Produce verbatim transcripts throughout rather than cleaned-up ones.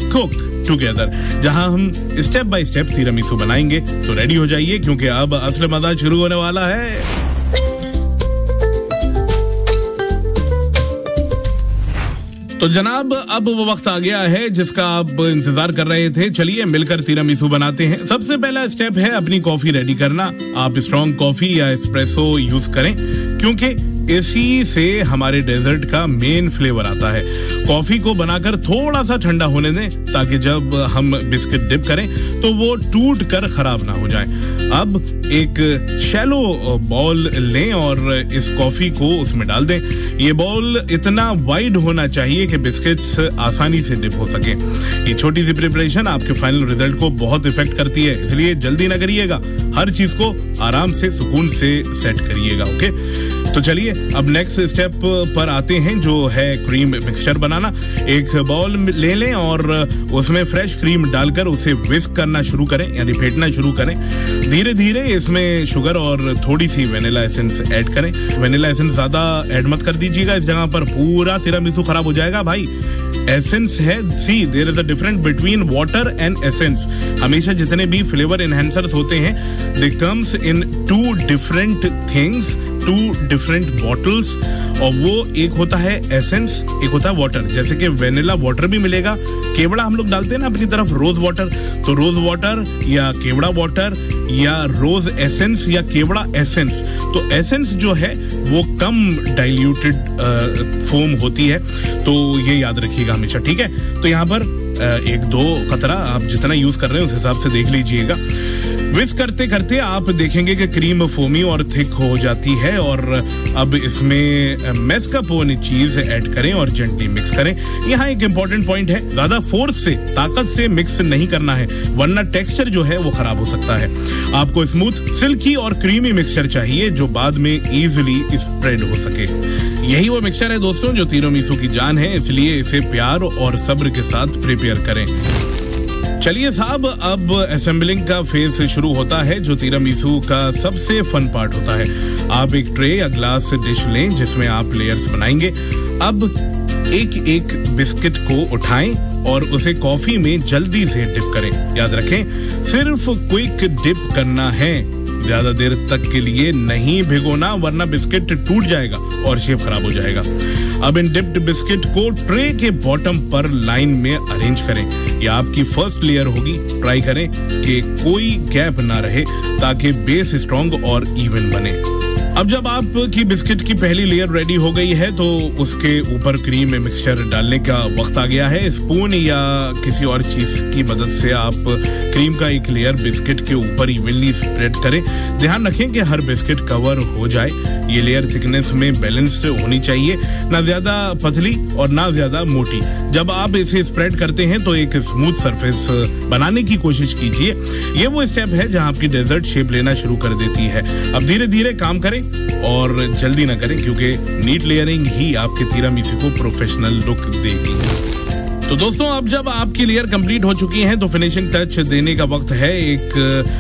Cook together, जहां हम step by step tiramisu बनाएंगे। तो रेडी हो जाइए क्योंकि अब असली मजा शुरू होने वाला है। तो जनाब, अब वो वक्त आ गया है जिसका आप इंतजार कर रहे थे। चलिए मिलकर तिरामिसू बनाते हैं। सबसे पहला स्टेप है अपनी कॉफी रेडी करना। आप स्ट्रॉन्ग कॉफी या एस्प्रेसो यूज करें क्योंकि इसी से हमारे डेजर्ट का मेन फ्लेवर आता है। कॉफी को बनाकर थोड़ा सा ठंडा होने दें ताकि जब हम बिस्किट डिप करें तो वो टूट कर खराब ना हो जाए। अब एक शैलो बॉल लें और इस कॉफी को उसमें डाल दें। ये बॉल इतना वाइड होना चाहिए कि बिस्किट्स आसानी से डिप हो सके। ये छोटी सी प्रिपरेशन आपके फाइनल रिजल्ट को बहुत इफेक्ट करती है, इसलिए जल्दी ना करिएगा। हर चीज को आराम से सुकून से सेट करिएगा। ओके, तो चलिए अब नेक्स्ट स्टेप पर आते हैं जो है क्रीम मिक्सचर बनाना। एक बाउल ले लें और उसमें फ्रेश क्रीम डालकर उसे विस्क करना शुरू करें, यानी फेंटना शुरू करें। धीरे धीरे इसमें शुगर और थोड़ी सी वेनिला एसेंस ऐड करें। वेनिला एसेंस ज्यादा ऐड मत कर दीजिएगा, इस जगह पर पूरा तिरामिसू खराब हो जाएगा भाई। एसेंस है, सी there is a difference between water and essence. हमेशा जितने भी फ्लेवर एनहेंसर्स होते हैं they comes in to different things, to different bottles, और वो एक होता है एसेंस, एक होता है वाटर। जैसे कि वेनिला वाटर भी मिलेगा, केवड़ा हम लोग डालते हैं ना अपनी तरफ रोज वाटर, तो रोज वाटर या केवड़ा वाटर या रोज एसेंस या केवड़ा एसेंस। तो एसेंस जो है वो कम डाइल्यूटेड फोम होती है, तो ये याद रखिएगा हमेशा, ठीक है। तो यहाँ पर एक दो कतरा आप जितना यूज कर रहे हैं उस हिसाब से देख लीजिएगा। विस्क करते करते आप देखेंगे कि क्रीम फोमी और थिक हो जाती है, और अब इसमें मैस्कार्पोने चीज ऐड करें और जेंटली मिक्स करें। यहाँ एक इंपॉर्टेंट पॉइंट है, ज्यादा फोर्स से, ताकत से मिक्स नहीं करना है, वरना टेक्सचर जो है वो खराब हो सकता है। आपको स्मूथ, सिल्की और क्रीमी मिक्सचर चाहिए जो बाद में इजीली स्प्रेड हो सके। यही वो मिक्सचर है दोस्तों जो तिरामिसू की जान है, इसलिए इसे प्यार और सब्र के साथ प्रिपेयर करें। चलिए साहब, अब असेंबलिंग का फेज शुरू होता है जो तिरामिसू का सबसे फन पार्ट होता है। आप एक ट्रे या ग्लास डिश लें जिसमें आप लेयर्स बनाएंगे। अब एक एक बिस्किट को उठाएं और उसे कॉफी में जल्दी से डिप करें। याद रखें, सिर्फ क्विक डिप करना है, ज्यादा देर तक के लिए नहीं भिगोना, वरना बिस्किट टूट जाएगा और शेप खराब हो जाएगा। अब इन डिप्ड बिस्किट को ट्रे के बॉटम पर लाइन में अरेंज करें। यह आपकी फर्स्ट लेयर होगी। ट्राई करें कि कोई गैप ना रहे ताकि बेस स्ट्रॉन्ग और इवन बने। अब जब आपकी बिस्किट की पहली लेयर रेडी हो गई है तो उसके ऊपर क्रीम मिक्सचर डालने का वक्त आ गया है। स्पून या किसी और चीज की मदद से आप क्रीम का एक लेयर बिस्किट के ऊपर इवनली स्प्रेड करें। ध्यान रखें कि हर बिस्किट कवर हो जाए। ये लेयर थिकनेस में बैलेंस्ड होनी चाहिए, ना ज्यादा पतली और ना ज्यादा मोटी। जब आप इसे स्प्रेड करते हैं तो एक स्मूथ सरफेस बनाने की कोशिश कीजिए। ये वो स्टेप है जहां आपकी डेजर्ट शेप लेना शुरू कर देती है। अब धीरे धीरे काम करें और जल्दी ना करें क्योंकि नीट लेयरिंग ही आपके तिरामिसू को प्रोफेशनल लुक देगी। तो दोस्तों, अब जब आपकी लेयर कंप्लीट हो चुकी है तो फिनिशिंग टच देने का वक्त है। एक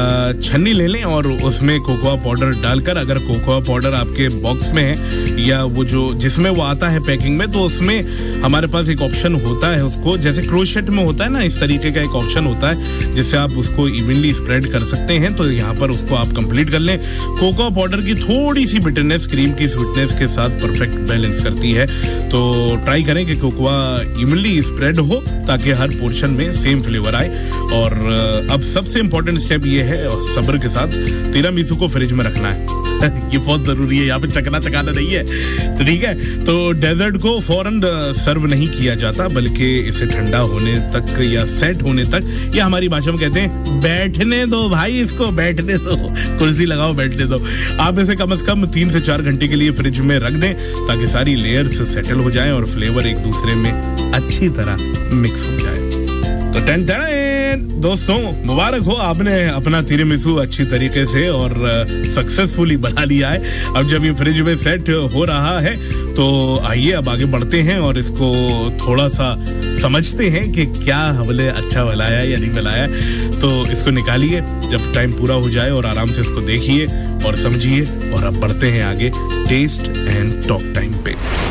छन्नी ले लें और उसमें कोकोआ पाउडर डालकर, अगर कोकोआ पाउडर आपके बॉक्स में है या वो जो जिसमें वो आता है पैकिंग में, तो उसमें हमारे पास एक ऑप्शन होता है, उसको जैसे क्रोशेट में होता है ना, इस तरीके का एक ऑप्शन होता है जिससे आप उसको इवनली स्प्रेड कर सकते हैं। तो यहाँ पर उसको आप कंप्लीट कर लें। कोकोआ पाउडर की थोड़ी सी बिटरनेस क्रीम की स्वीटनेस के साथ परफेक्ट बैलेंस करती है। तो ट्राई करें कि कोकोआ इवनली स्प्रेड हो ताकि हर पोर्शन में सेम फ्लेवर आए। और अब सबसे इंपॉर्टेंट स्टेप ये है, सब्र के साथ तिरामिसू को फ्रिज में रखना है। ये बहुत जरूरी है, यहाँ पे चकना चकाना नहीं है, तो ठीक है। तो डेजर्ट को फौरन सर्व नहीं किया जाता, बल्कि इसे ठंडा होने तक या सेट होने तक, या हमारी भाषा में कहते हैं बैठने दो भाई, इसको बैठने दो, कुर्सी लगाओ बैठने दो। आप इसे कम से कम तीन से चार घंटे के लिए फ्रिज में रख दें ताकि सारी लेयर्स सेटल हो जाएं और फ्लेवर एक दूसरे में अच्छी तरह मिक्स हो जाए। तो टेन दोस्तों, मुबारक हो, आपने अपना तिरामिसू अच्छी तरीके से और सक्सेसफुली बना लिया है। अब जब ये फ्रिज में सेट हो रहा है तो आइए अब आगे बढ़ते हैं और इसको थोड़ा सा समझते हैं कि क्या हमने अच्छा बनाया या नहीं बनाया। तो इसको निकालिए जब टाइम पूरा हो जाए और आराम से इसको देखिए और समझिए, और अब बढ़ते हैं आगे टेस्ट एंड टॉक टाइम पे।